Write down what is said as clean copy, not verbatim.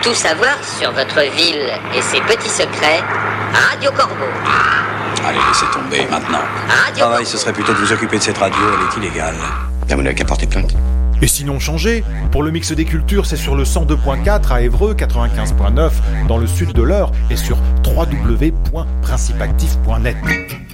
Tout savoir sur votre ville et ses petits secrets, Radio Corbeau. Allez, laissez tomber maintenant. Radio Travail, ce serait plutôt de vous occuper de cette radio, elle est illégale. Là, vous n'avez qu'à porter plainte. Et sinon changez. Pour le mix des cultures, c'est sur le 102.4 à Évreux, 95.9 dans le sud de l'Eure et sur www.principactif.net.